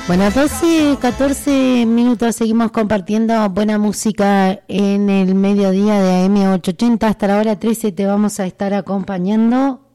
Bueno, 12, 14 minutos, seguimos compartiendo buena música en el mediodía de AM880. Hasta la hora 13 te vamos a estar acompañando